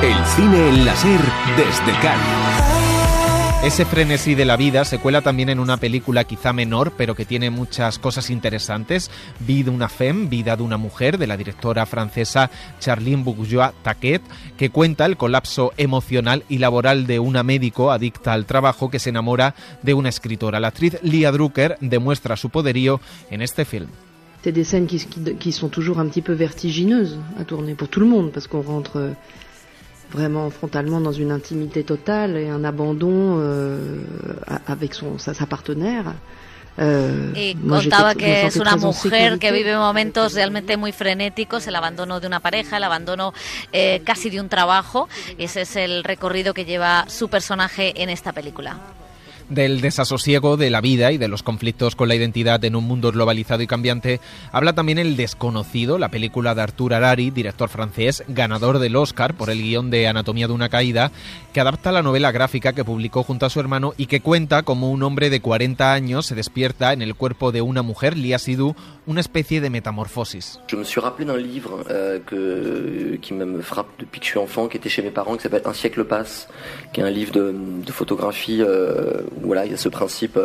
El cine en la SER desde Cádiz. Ese frenesí de la vida se cuela también en una película quizá menor, pero que tiene muchas cosas interesantes. Vie d'una femme, Vida de una mujer, de la directora francesa Charline Bourgeois-Taquet, que cuenta el colapso emocional y laboral de una médico adicta al trabajo que se enamora de una escritora. La actriz Lia Drucker demuestra su poderío en este film. C'est des scènes qui sont toujours un petit peu vertigineuses à tourner pour tout le monde, parce qu'on rentre vraiment frontalement dans une intimité totale et un abandon avec sa partenaire. Y contaba que es una mujer que vive momentos realmente muy frenéticos, el abandono de una pareja, el abandono casi de un trabajo. Ese es el recorrido que lleva su personaje en esta película. Del desasosiego de la vida y de los conflictos con la identidad en un mundo globalizado y cambiante, habla también El desconocido, la película de Arthur Harari, director francés, ganador del Oscar por el guión de Anatomía de una caída, que adapta la novela gráfica que publicó junto a su hermano y que cuenta cómo un hombre de 40 años se despierta en el cuerpo de una mujer, Lia Seydoux, una especie de metamorfosis. Je me suis rappelé d'un livre qui me frappe depuis que je suis enfant, qui était chez mes parents, qui s'appelle Un siècle passe, qui est un livre de photographie. Voilà, il y a ce principe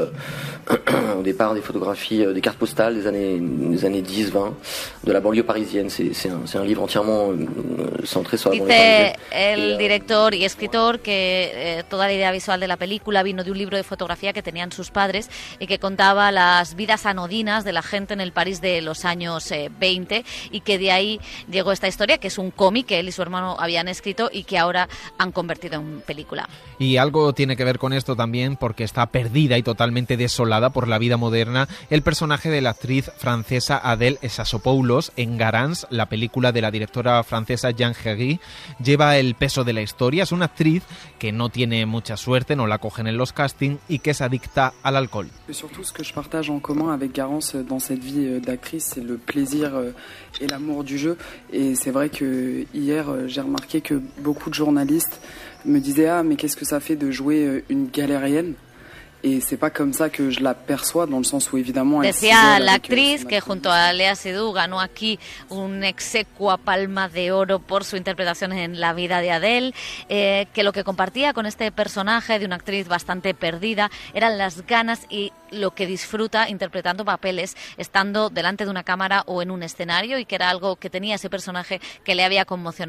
au départ des photographies, des cartes postales des années 10, 20, de la banlieue parisienne. C'est un livre entièrement centré sur la banlieue parisienne. Dice el director y escritor que toda la idea visual de la película vino de un libro de fotografía que tenían sus padres y que contaba las vidas anodinas de la gente en el París de los años 20 y que de ahí llegó esta historia, que es un cómic que él y su hermano habían escrito y que ahora han convertido en película. Y algo tiene que ver con esto también, porque está perdida y totalmente desolada por la vida moderna el personaje de la actriz francesa Adèle Exarchopoulos en Garance, la película de la directora francesa Jeanne Herry. Lleva el peso de la historia. Es una actriz que no tiene mucha suerte, no la cogen en los castings y que es adicta al alcohol. Surtout ce que je partage en commun avec Garance dans cette vie d'actrice, c'est le plaisir et l'amour du jeu. Et c'est vrai que hier j'ai remarqué que beaucoup de journalistes me disaient « Ah, mais qu'est-ce que ça fait de jouer une galérienne ?» Y c'est pas comme ça que je la perçois, dans le sens où évidemment. Decía la actriz que junto a Lia Seydoux ganó aquí un execua Palma de Oro por su interpretación en La vida de Adele, que lo que compartía con este personaje de una actriz bastante perdida eran las ganas y lo que disfruta interpretando papeles estando delante de una cámara o en un escenario, y que era algo que tenía ese personaje que le había conmocionado.